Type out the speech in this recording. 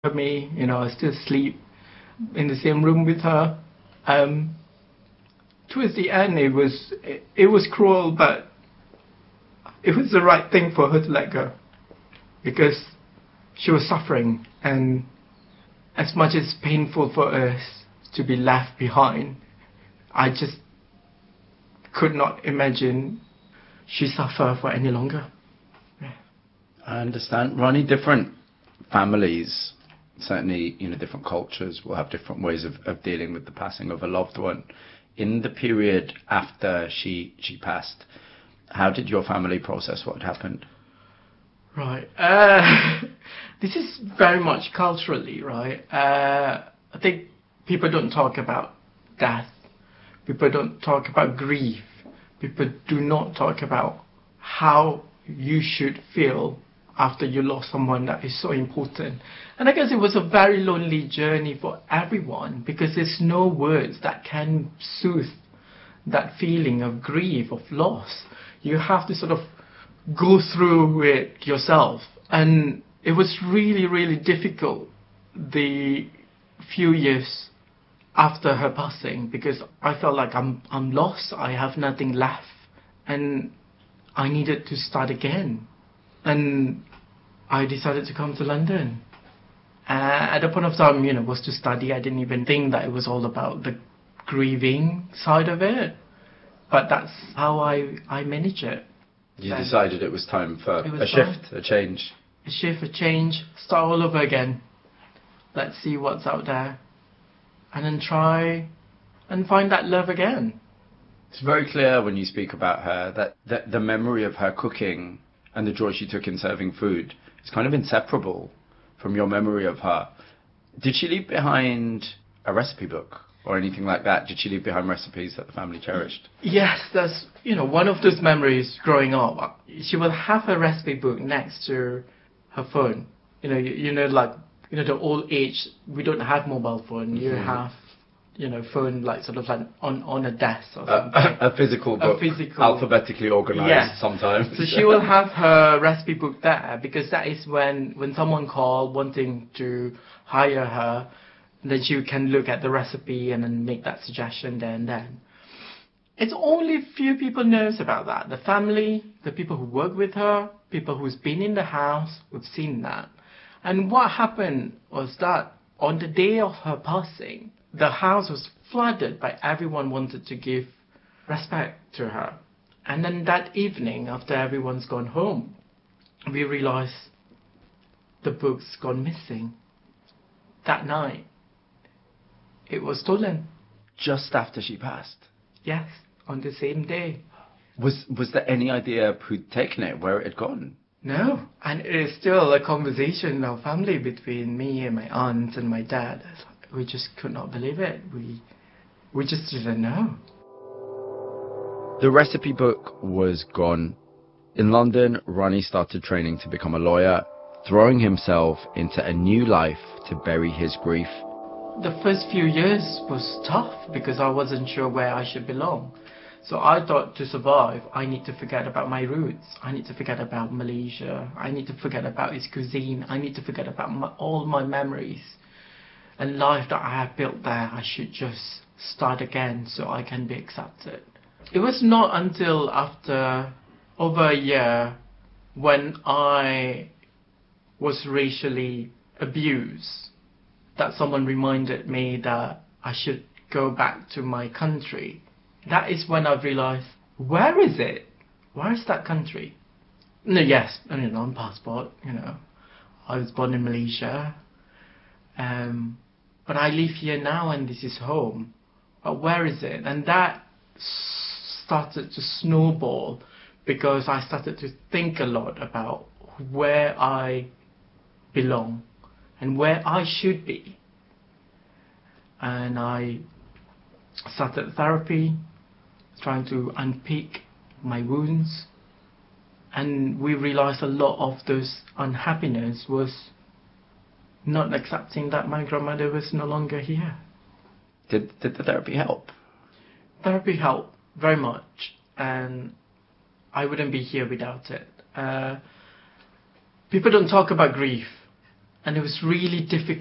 me, I still sleep in the same room with her. Towards the end, it was cruel, but it was the right thing for her to let go because she was suffering, and as much as painful for us to be left behind, I just could not imagine she suffer for any longer. Yeah. I understand. Ronnie, different families, certainly, different cultures will have different ways of dealing with the passing of a loved one. In the period after she passed, how did your family process what had happened? Right. This is very much culturally, right? I think people don't talk about death. People don't talk about grief. People do not talk about how you should feel after you lost someone that is so important. And I guess it was a very lonely journey for everyone because there's no words that can soothe that feeling of grief, of loss. You have to sort of go through it yourself. And it was really, really difficult the few years after her passing because I felt like I'm lost. I have nothing left. And I needed to start again. And I decided to come to London. At the point of time, was to study. I didn't even think that it was all about the grieving side of it. But that's how I manage it. You decided it was time for a shift, a change. A shift, a change, start all over again. Let's see what's out there. And then try and find that love again. It's very clear when you speak about her that the memory of her cooking and the joy she took in serving food is kind of inseparable from your memory of her. Did she leave behind a recipe book or anything like that? Did she leave behind recipes that the family cherished? Yes, that's one of those memories growing up. She would have a recipe book next to her phone. The old age, we don't have mobile phone. You have phone sort of on a desk or something. A physical book, alphabetically organized sometimes. So she will have her recipe book there because that is when someone called wanting to hire her, then she can look at the recipe and then make that suggestion there and then. It's only few people knows about that. The family, the people who work with her, people who's been in the house, who've seen that. And what happened was that on the day of her passing, the house was flooded by everyone wanted to give respect to her. And then that evening, after everyone's gone home, we realized the book's gone missing. That night, it was stolen. Just after she passed? Yes, on the same day. Was there any idea who'd taken it, where it had gone? No, and it is still a conversation in our family between me and my aunt and my dad. We just could not believe it. We just didn't know. The recipe book was gone. In London, Ronnie started training to become a lawyer, throwing himself into a new life to bury his grief. The first few years was tough because I wasn't sure where I should belong. So I thought to survive, I need to forget about my roots. I need to forget about Malaysia. I need to forget about its cuisine. I need to forget about all my memories. And life that I have built there, I should just start again so I can be accepted. It was not until after over a year when I was racially abused that someone reminded me that I should go back to my country. That is when I realized, where is it? Where is that country? No, yes, on passport, I was born in Malaysia. But I live here now and this is home. But where is it? And that started to snowball because I started to think a lot about where I belong and where I should be. And I started therapy, trying to unpick my wounds. And we realized a lot of those unhappiness was not accepting that my grandmother was no longer here. Did the therapy help? Therapy helped very much, and I wouldn't be here without it. People don't talk about grief. and it was really difficult